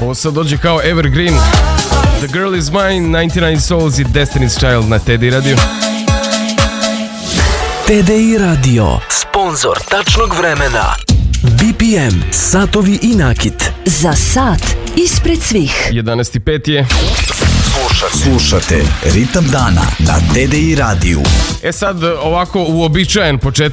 Ovo sad dođe kao Evergreen. The Girl Is Mine, 99 Souls i Destiny's Child na TDI Radio. TDI Radio, sponsor tačnog vremena. BPM, satovi i nakit. Za sat ispred svih. 11:05 je. Slušate Ritam dana na TDI radiju. Sad ovako uobičajen početak